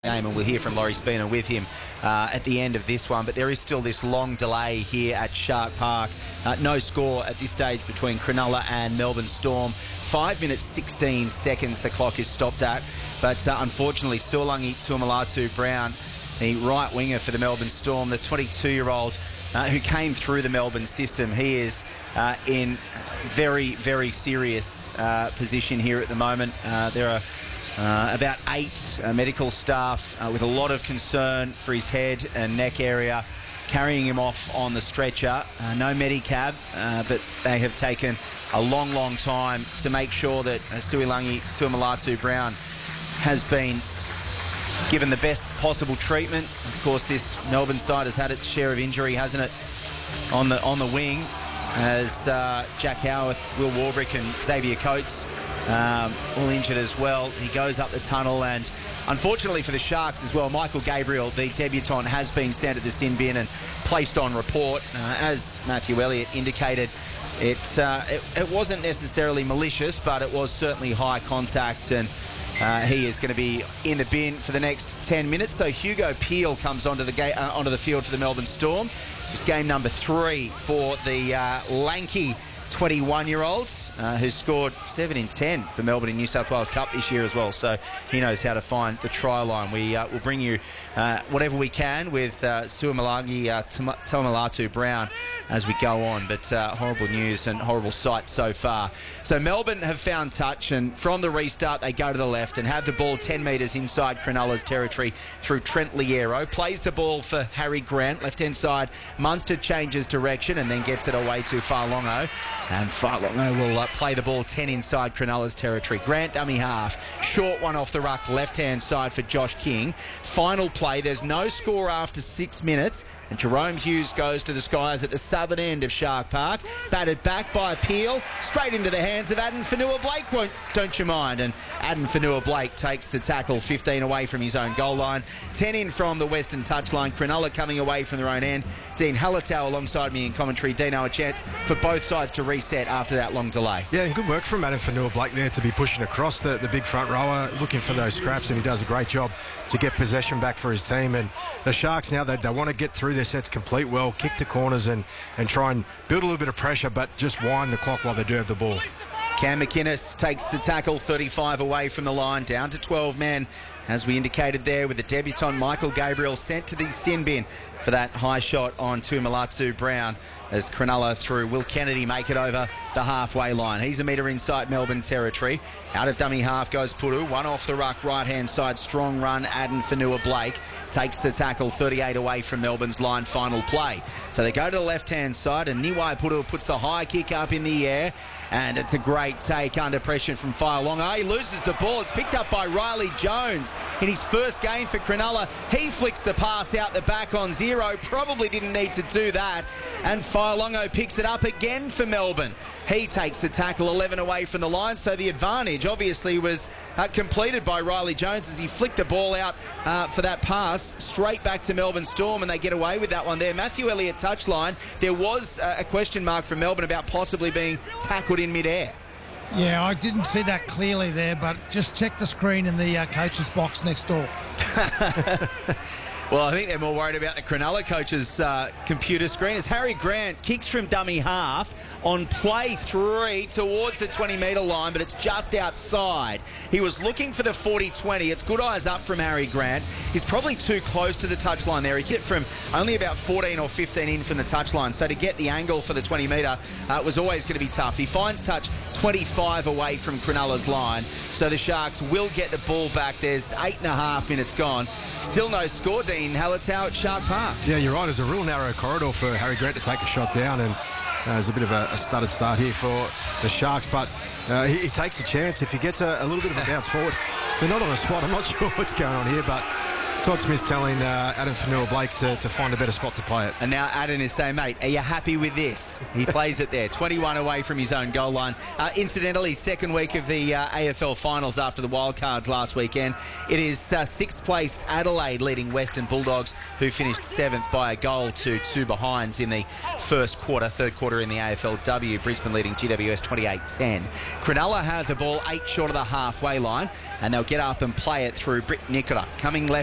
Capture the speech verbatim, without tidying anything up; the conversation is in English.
game, and we'll hear from Laurie Spina with him uh, at the end of this one. But there is still this long delay here at Shark Park. Uh, no score at this stage between Cronulla and Melbourne Storm. five minutes sixteen seconds the clock is stopped at. But uh, unfortunately, Suolangi Tuamulatu-Brown, the right winger for the Melbourne Storm, the twenty-two-year-old uh, who came through the Melbourne system, he is uh, in very, very serious uh, position here at the moment. Uh, there are Uh, about eight uh, medical staff uh, with a lot of concern for his head and neck area, carrying him off on the stretcher. Uh, no Medicab, uh, but they have taken a long, long time to make sure that uh, Suolangi Tuamulatu-Brown has been given the best possible treatment. Of course, this Melbourne side has had its share of injury, hasn't it, on the on the wing, as uh, Jack Howarth, Will Warbrick and Xavier Coates Um, all injured as well. He goes up the tunnel, and unfortunately for the Sharks as well, Michael Gabriel, the debutant, has been sent to the sin bin and placed on report. Uh, as Matthew Elliott indicated, it, uh, it it wasn't necessarily malicious, but it was certainly high contact, and uh, he is going to be in the bin for the next ten minutes. So Hugo Peel comes onto the ga- uh, onto the field for the Melbourne Storm. It's game number three for the uh, lanky twenty-one-year-olds uh, who scored seven in ten for Melbourne in New South Wales Cup this year as well. So he knows how to find the try line. We uh, will bring you uh, whatever we can with uh, Suolangi uh, Tuamulatu-Brown as we go on. But uh, horrible news and horrible sight so far. So Melbourne have found touch, and from the restart they go to the left and have the ball ten metres inside Cronulla's territory through Trent Liero. Plays the ball for Harry Grant, left-hand side. Munster changes direction and then gets it away to Fa'alogo. And Fa'alogo will uh, play the ball ten inside Cronulla's territory. Grant dummy half. Short one off the ruck, left-hand side for Josh King. Final play. There's no score after six minutes. And Jerome Hughes goes to the skies at the southern end of Shark Park. Batted back by Peel. Straight into the hands of Addin Fonua-Blake, won't, don't you mind? And Addin Fonua-Blake takes the tackle, fifteen away from his own goal line. ten in from the western touchline. Cronulla coming away from their own end. Dean Hallertau alongside me in commentary. Dino, a chance for both sides to reset after that long delay. Yeah, and good work from Addin Fonua-Blake there to be pushing across the, the big front rower, looking for those scraps, and he does a great job to get possession back for his team. And the Sharks now, they, they want to get through their sets complete well, kick to corners and, and try and build a little bit of pressure, but just wind the clock while they do have the ball. Cam McInnes takes the tackle, thirty-five away from the line, down to twelve men, as we indicated there, with the debutant Michael Gabriel sent to the sin bin for that high shot on Tuamulatu-Brown, as Cronulla through Will Kennedy make it over the halfway line. He's a metre inside Melbourne territory. Out of dummy half goes Puru. One off the ruck, right-hand side, strong run. Addin Fonua-Blake takes the tackle, thirty-eight away from Melbourne's line. Final play. So they go to the left-hand side, and Niwai Puru puts the high kick up in the air, and it's a great take under pressure from Fa'alogo. He loses the ball. It's picked up by Riley Jones in his first game for Cronulla. He flicks the pass out the back on zero. Probably didn't need to do that. And Fa'alogo picks it up again for Melbourne. He takes the tackle, eleven away from the line. So the advantage obviously was uh, completed by Riley Jones as he flicked the ball out uh, for that pass straight back to Melbourne Storm, and they get away with that one there. Matthew Elliott touchline. There was uh, a question mark from Melbourne about possibly being tackled in midair. Yeah, I didn't see that clearly there, but just check the screen in the uh, coach's box next door. Well, I think they're more worried about the Cronulla coach's uh, computer screen, as Harry Grant kicks from dummy half on play three towards the twenty metre line, but it's just outside. He was looking for the forty twenty. It's good eyes up from Harry Grant. He's probably too close to the touchline there. He hit from only about fourteen or fifteen in from the touchline, so to get the angle for the twenty metre uh, was always going to be tough. He finds touch twenty-five away from Cronulla's line, so the Sharks will get the ball back. There's eight and a half minutes gone. Still no score, Dean Hallertau at Shark Park. Yeah, you're right. There's a real narrow corridor for Harry Grant to take a shot down, and uh, there's a bit of a, a stuttered start here for the Sharks, but uh, he, he takes a chance. If he gets a, a little bit of a bounce forward, they're not on the spot. I'm not sure what's going on here, but Todd Smith's telling uh, Addin Fonua-Blake to, to find a better spot to play it. And now Addin is saying, mate, are you happy with this? He plays it there, twenty-one away from his own goal line. Uh, incidentally, second week of the uh, A F L finals after the wildcards last weekend. It is uh, sixth placed Adelaide leading Western Bulldogs, who finished seventh by a goal to two behinds in the first quarter, third quarter in the A F L W. Brisbane leading G W S twenty-eight ten. Cronulla have the ball eight short of the halfway line, and they'll get up and play it through Britt Nikora. Coming left